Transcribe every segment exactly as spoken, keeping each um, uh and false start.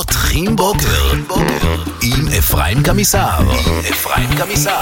פותחים בוקר עם אפרים קמיסר. אפרים קמיסר.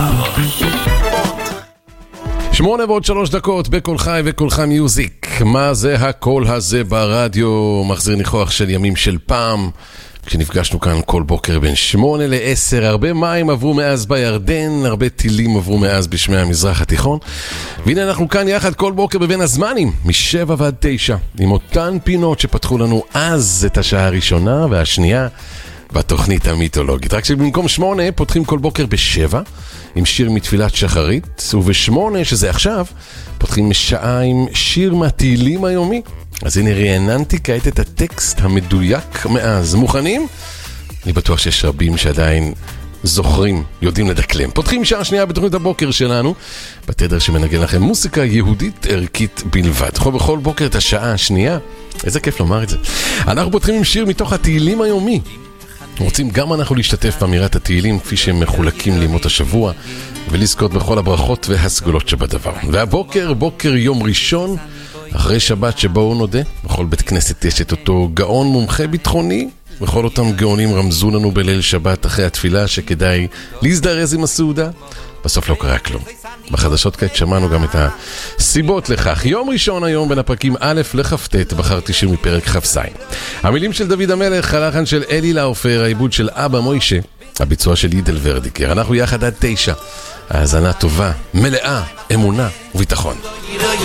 שמונה ועוד שלוש דקות בכל חי וכל חי מיוזיק. מה זה הקול הזה ברדיו? מחזיר ניחוח של ימים של פעם, כשנפגשנו כאן כל בוקר בין שמונה לעשר. הרבה מים עברו מאז בירדן, הרבה טילים עברו מאז בשמי המזרח התיכון, והנה אנחנו כאן יחד כל בוקר בבין הזמנים, משבע ועד תשע, עם אותן פינות שפתחו לנו אז את השעה הראשונה והשנייה בתוכנית המיתולוגית. רק שבמקום שמונה פותחים כל בוקר בשבע עם שיר מתפילת שחרית, ובשמונה, שזה עכשיו, פותחים שעה עם שיר מהתהילים היומי. אז הנה רעננתי כעת את הטקסט המדויק מאז. מוכנים? אני בטוח שיש רבים שעדיין זוכרים, יודעים לדקלם. פותחים שעה שנייה בתוכנית הבוקר שלנו, בתדר שמנגן לכם מוסיקה יהודית ערכית בלבד. בכל בוקר את השעה השנייה, איזה כיף לומר את זה. אנחנו פותחים עם שיר מתוך התהילים היומי. רוצים גם אנחנו להשתתף באמירת התהילים כפי שהם מחולקים לימות השבוע, ולזכות בכל הברכות והסגולות שבדבר. והבוקר, בוקר יום ראשון, אחרי שבת שבו נודה, בכל בית כנסת יש את אותו גאון מומחה ביטחוני, וכל אותם גאונים רמזו לנו בליל שבת אחרי התפילה שכדאי להזדרז עם הסעודה. בסוף לא קרה כלום. בחדשות כעת שמענו גם את הסיבות לכך. יום ראשון היום בין הפרקים א' לכ"ט, בחרתי שיר מפרק כ"ז. המילים של דוד המלך, הלחן של אלי לאופר, העיבוד של אבא מוישה, הביצוע של ידל ורדיקר. אנחנו יחד עד תשע. האזנה טובה, מלאה, אמונה וביטחון.